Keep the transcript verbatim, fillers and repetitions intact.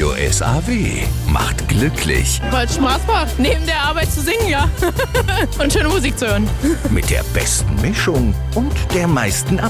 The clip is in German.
Radio S A W macht glücklich. Weil es Spaß macht, neben der Arbeit zu singen, ja. Und schöne Musik zu hören. Mit der besten Mischung und der meisten Ab